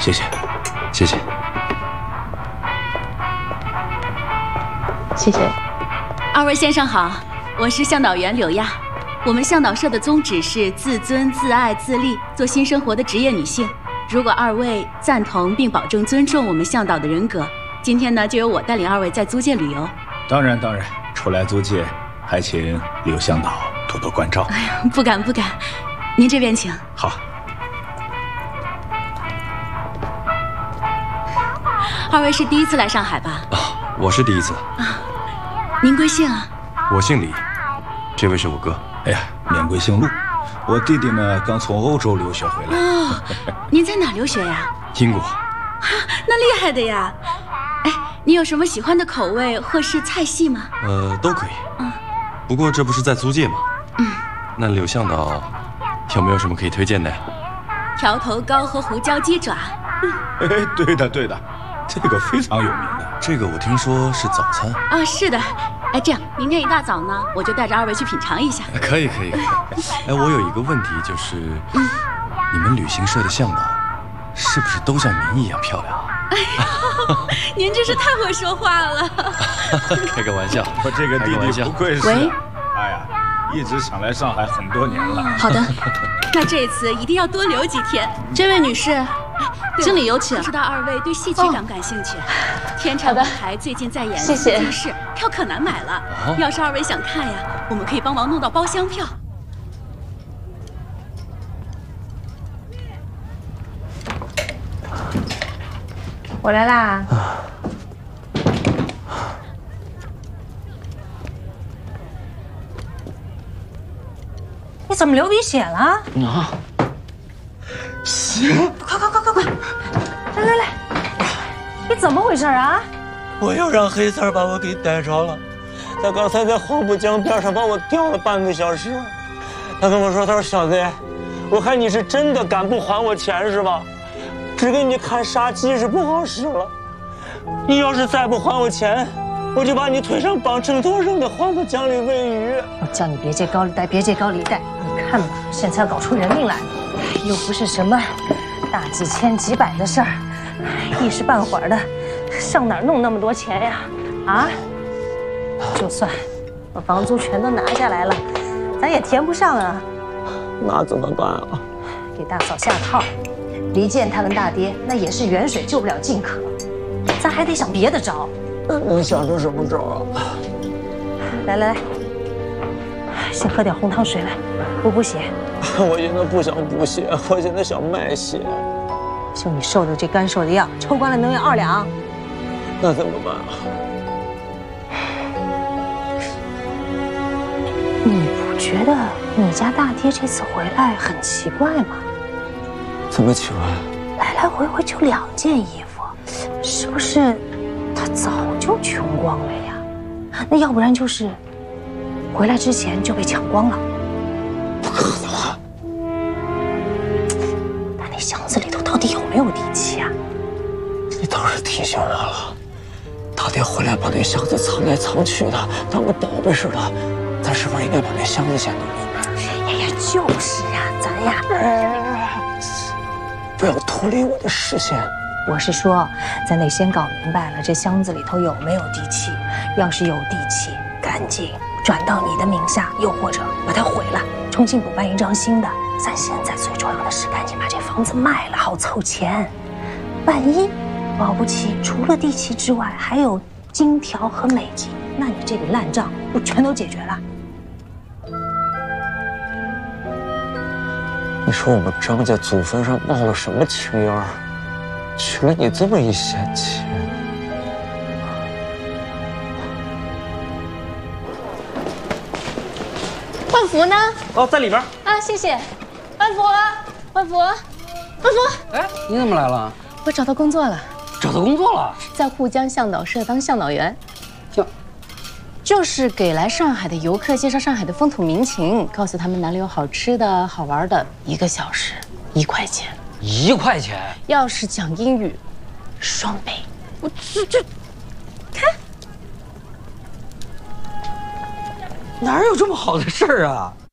谢谢，谢谢。 谢谢。 二位先生好，我是向导员柳亚。我们向导社的宗旨是自尊、自爱、自立，做新生活的职业女性。如果二位赞同并保证尊重我们向导的人格，今天呢就由我带领二位在租界旅游。 当然，初来租界，还请柳向导多多关照。 哎呀，不敢，您这边请。 好。 二位是第一次来上海吧？ 啊，我是第一次。 啊，您贵姓啊？ 我姓李，这位是我哥。 哎呀，免贵姓陆，我弟弟呢刚从欧洲留学回来。 哦，您在哪留学呀？ 英国。 那厉害的呀！哎，你有什么喜欢的口味或是菜系吗？ 都可以。不过这不是在租界吗？那柳向导有没有什么可以推荐的？ 条头糕和胡椒鸡爪。 哎，对的，这个非常有名的。 这个我听说是早餐。 啊，是的。哎，这样明天一大早呢，我就带着二位去品尝一下。 可以。哎，我有一个问题，就是，你们旅行社的向导是不是都像您一样漂亮啊？ 哎呦，您真是太会说话了。 开个玩笑， 我这个弟弟不愧是。 喂。 哎呀，一直想来上海很多年了。 好的，那这次一定要多留几天。 这位女士，经理有请。 不知道二位对戏曲感不感兴趣？天朝舞台最近在演《 谢谢。 京市》，票可难买了。要是二位想看呀，我们可以帮忙弄到包厢票。 我来啦。你怎么流鼻血了？ 啊！血！ 快！来！你怎么回事啊？ 我又让黑三把我给逮着了，他刚才在黄浦江边上把我吊了半个小时。他跟我说：“他说小子，我看你是真的敢不还我钱是吧？只给你看杀鸡是不好使了。你要是再不还我钱，我就把你腿上绑秤砣扔到黄浦江里喂鱼。” 我叫你别借高利贷，别借高利贷。你看吧，现在搞出人命来了，又不是什么大几千几百的事儿，一时半会儿的，上哪儿弄那么多钱呀？啊！就算把房租全都拿下来了，咱也填不上啊。 那怎么办啊？ 给大嫂下套，离间他跟大爹，那也是远水救不了近渴，咱还得想别的招。 能想出什么招啊？ 来，先喝点红糖水来，补血。 我现在不想补血，我现在想卖血。 就你受的这干瘦的药，抽光了能有2两。 那怎么办啊？ 你不觉得你家大爹这次回来很奇怪吗？ 怎么奇怪？ 来回就2件衣服，是不是他早就穷光了呀？那要不然就是回来之前就被抢光了。 不可能啊！ 他那箱子里头到底有没有底气啊？ 你倒是提醒我了，大爹回来把那箱子藏来藏去的，当个宝贝似的，咱是不是应该把那箱子先弄明白？ 哎呀，就是啊，咱呀， 不要脱离我的视线。 我是说，咱得先搞明白了这箱子里头有没有地契，要是有地契，赶紧转到你的名下，又或者把它毁了，重新补办一张新的。咱现在最重要的是赶紧把这房子卖了，好凑钱。万一保不齐除了地契之外，还有金条和美金，那你这笔烂账不全都解决了？ 你说我们张家祖坟上冒了什么青烟儿，娶了你这么一贤妻？ 换服呢？ 哦，在里边。 啊，谢谢。换服，换服。 哎，你怎么来了？ 我找到工作了。 找到工作了？ 在沪江向导社当向导员。就是给来上海的游客介绍上海的风土民情，告诉他们哪里有好吃的好玩的，1个小时1块钱。 1块钱？ 要是讲英语，2倍。我这看哪有这么好的事儿啊？